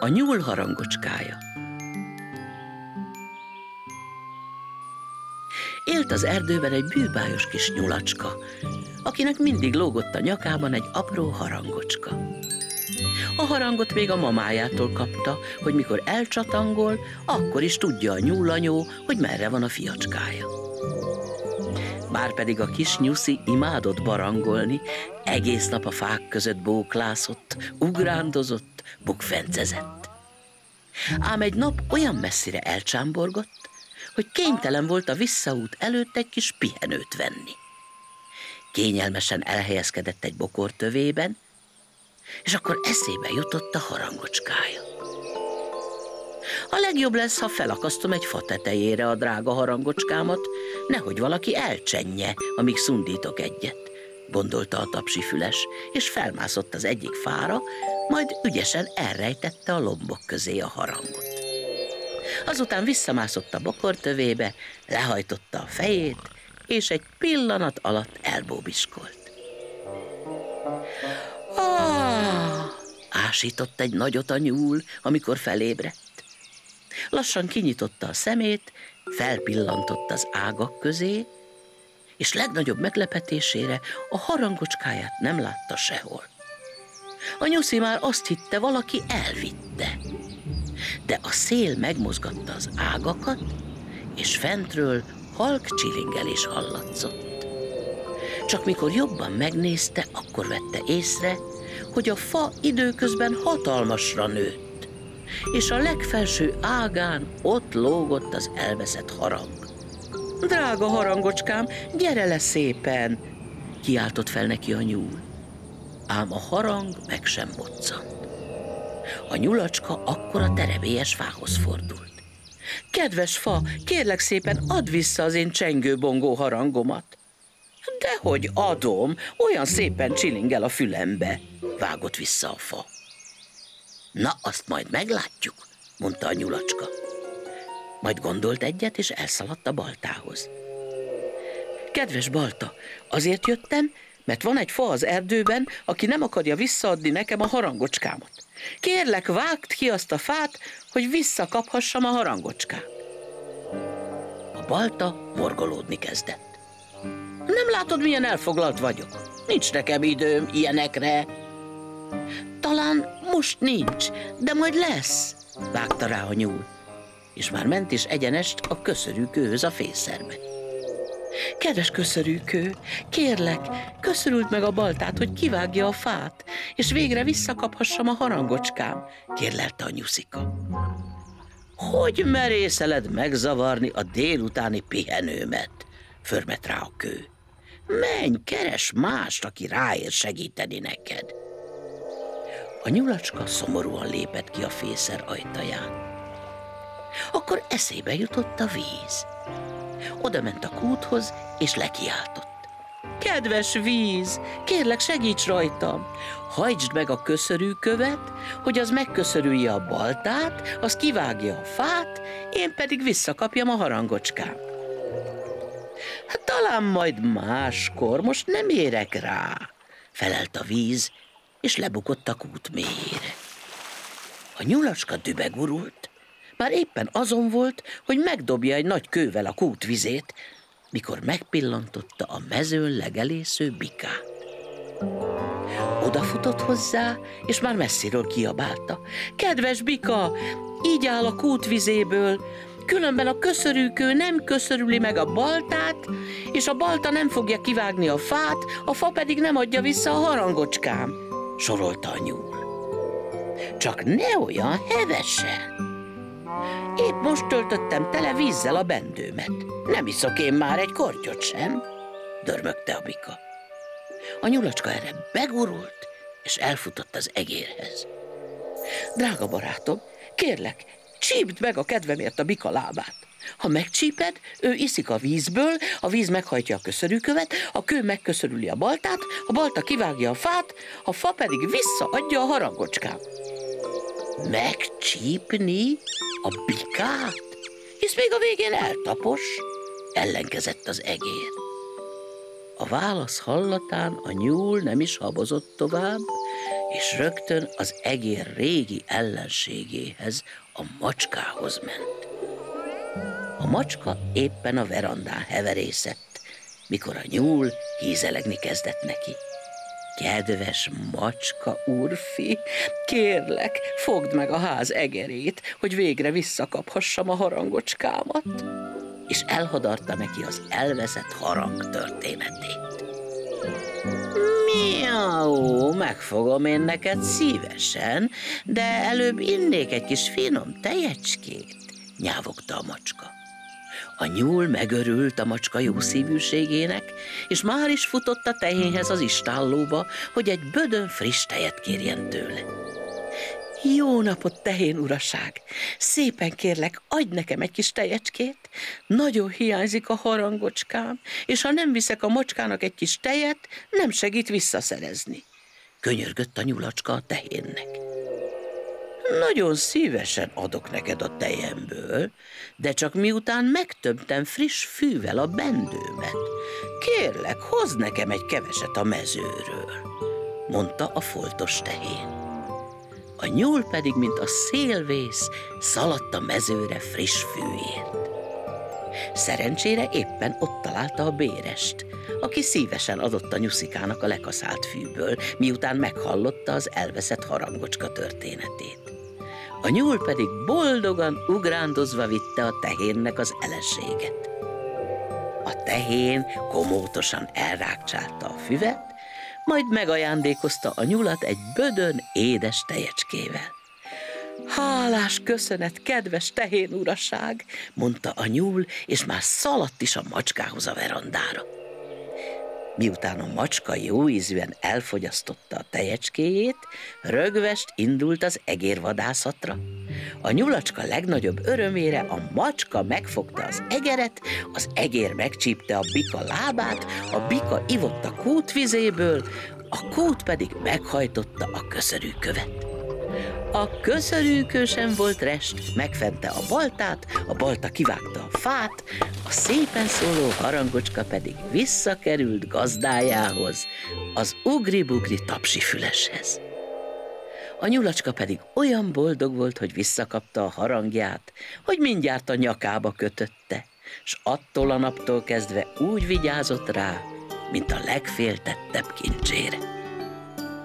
A nyúl harangocskája. Élt az erdőben egy bűbájos kis nyulacska, akinek mindig lógott a nyakában egy apró harangocska. A harangot még a mamájától kapta, hogy mikor elcsatangol, akkor is tudja a nyúlanyó, hogy merre van a fiacskája. Márpedig a kis nyuszi imádott barangolni, egész nap a fák között bóklászott, ugrándozott, bukfencezett. Ám egy nap olyan messzire elcsámborgott, hogy kénytelen volt a visszaút előtt egy kis pihenőt venni. Kényelmesen elhelyezkedett egy bokor tövében, és akkor eszébe jutott a harangocskája. A legjobb lesz, ha felakasztom egy fa tetejére a drága harangocskámat, nehogy valaki elcsenje, amíg szundítok egyet, gondolta a tapsifüles, és felmászott az egyik fára, majd ügyesen elrejtette a lombok közé a harangot. Azután visszamászott a bokor tövébe, lehajtotta a fejét, és egy pillanat alatt elbóbiskolt. Ásított egy nagyot a nyúl, amikor felébredt. Lassan kinyitotta a szemét, felpillantott az ágak közé, és legnagyobb meglepetésére a harangocskáját nem látta sehol. A nyuszi már azt hitte, valaki elvitte. De a szél megmozgatta az ágakat, és fentről halk csilingelés hallatszott. Csak mikor jobban megnézte, akkor vette észre, hogy a fa időközben hatalmasra nőtt, és a legfelső ágán ott lógott az elveszett harang. Drága harangocskám, gyere le szépen! Kiáltott fel neki a nyúl. Ám a harang meg sem moccant. A nyulacska akkor a terebélyes fához fordult. Kedves fa, kérlek szépen, add vissza az én csengő-bongó harangomat. Dehogy adom, olyan szépen csilingel a fülembe, vágott vissza a fa. Na, azt majd meglátjuk, mondta a nyulacska. Majd gondolt egyet, és elszaladt a baltához. Kedves balta, azért jöttem, mert van egy fa az erdőben, aki nem akarja visszaadni nekem a harangocskámat. Kérlek, vágd ki azt a fát, hogy visszakaphassam a harangocskát. A balta morgolódni kezdett. Nem látod, milyen elfoglalt vagyok? Nincs nekem időm ilyenekre. Talán most nincs, de majd lesz, vágta rá a nyúl, és már ment is egyenest a köszörűkőhöz a fészerbe. Kedves köszörűkő, kérlek, köszörüld meg a baltát, hogy kivágja a fát, és végre visszakaphassam a harangocskám, kérlelte a nyuszika. Hogy merészeled megzavarni a délutáni pihenőmet? Förmet rá a kő. Menj, keres mást, aki ráér segíteni neked. A nyulacska szomorúan lépett ki a fészer ajtaján. Akkor eszébe jutott a víz. Oda ment a kúthoz, és lekiáltott. Kedves víz, kérlek, segíts rajtam! Hajtsd meg a köszörűkövet, hogy az megköszörülje a baltát, az kivágja a fát, én pedig visszakapjam a harangocskám. Hát talán majd máskor, most nem érek rá, felelt a víz, és lebukott a kút mélyére. A nyulacska dübegurult, már éppen azon volt, hogy megdobja egy nagy kővel a kút vizét, mikor megpillantotta a mezőn legelésző bikát. Odafutott hozzá, és már messziről kiabálta. Kedves bika, így áll a kút vizéből, különben a köszörűkő nem köszörüli meg a baltát, és a balta nem fogja kivágni a fát, a fa pedig nem adja vissza a harangocskám, sorolta a nyúl. Csak ne olyan hevesen! Épp most töltöttem tele vízzel a bendőmet. Nem iszok én már egy kortyot sem, dörmögte a bika. A nyulacska erre begurult, és elfutott az egérhez. Drága barátom, kérlek, csípd meg a kedvemért a bika lábát. Ha megcsíped, ő iszik a vízből, a víz meghajtja a köszörűkövet, a kő megköszörüli a baltát, a balta kivágja a fát, a fa pedig visszaadja a harangocskám. Megcsípni a bikát? Hisz még a végén eltapos, ellenkezett az egér. A válasz hallatán a nyúl nem is habozott tovább, és rögtön az egér régi ellenségéhez, a macskához ment. A macska éppen a verandán heverészett, mikor a nyúl hízelegni kezdett neki. Kedves macska úrfi, kérlek, fogd meg a ház egerét, hogy végre visszakaphassam a harangocskámat. És elhadarta neki az elveszett harang történetét. Miau, megfogom én neked szívesen, de előbb innék egy kis finom tejecskét, nyávogta a macska. A nyúl megörült a macska jószívűségének, és már is futott a tehénhez az istállóba, hogy egy bödön friss tejet kérjen tőle. Jó napot, tehén uraság! Szépen kérlek, adj nekem egy kis tejecskét. Nagyon hiányzik a harangocskám, és ha nem viszek a macskának egy kis tejet, nem segít visszaszerezni. Könyörgött a nyulacska a tehénnek. Nagyon szívesen adok neked a tejemből, de csak miután megtömtem friss fűvel a bendőmet. Kérlek, hozz nekem egy keveset a mezőről, mondta a foltos tehén. A nyúl pedig, mint a szélvész, szaladt a mezőre friss fűért. Szerencsére éppen ott találta a bérest, aki szívesen adott a nyuszikának a lekaszált fűből, miután meghallotta az elveszett harangocska történetét. A nyúl pedig boldogan ugrándozva vitte a tehénnek az eleséget. A tehén komótosan elrágcsálta a füvet, majd megajándékozta a nyulat egy bödön édes tejecskével. Hálás köszönet, kedves tehén uraság, mondta a nyúl, és már szaladt is a macskához a verandára. Miután a macska jóízűen elfogyasztotta a tejecskéjét, rögvest indult az egérvadászatra. A nyulacska legnagyobb örömére a macska megfogta az egér megcsípte a bika lábát, a bika ivott a kút vizéből, a kút pedig meghajtotta a köszörűkövet. A köszörűkő sem volt rest, megfente a baltát, a balta kivágta a fát, a szépen szóló harangocska pedig visszakerült gazdájához, az ugri-bugri tapsifüleshez. A nyulacska pedig olyan boldog volt, hogy visszakapta a harangját, hogy mindjárt a nyakába kötötte, s attól a naptól kezdve úgy vigyázott rá, mint a legféltettebb kincsére.